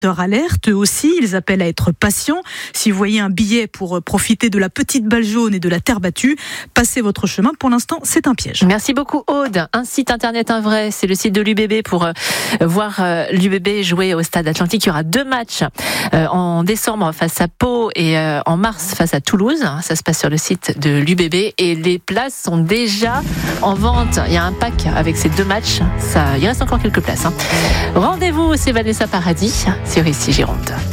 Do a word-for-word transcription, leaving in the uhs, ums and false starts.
alerte. Eux aussi, ils appellent à être patients. Si vous voyez un billet pour profiter de la petite balle jaune et de la terre battue, passez votre chemin. Pour l'instant, c'est un piège. Merci beaucoup Aude. Un site internet, un vrai, c'est le site de l'U B B pour euh, voir euh, l'U B B jouer au Stade Atlantique. Il y aura deux matchs euh, en décembre face à Pau et euh, en mars face à Toulouse. Ça se passe sur le site de l'U B B et les places sont déjà en vente. Il y a un pack avec ces deux matchs. Ça, il reste encore quelques places. Hein. Rendez-vous, c'est Vanessa Paradis sur Ici Gironde.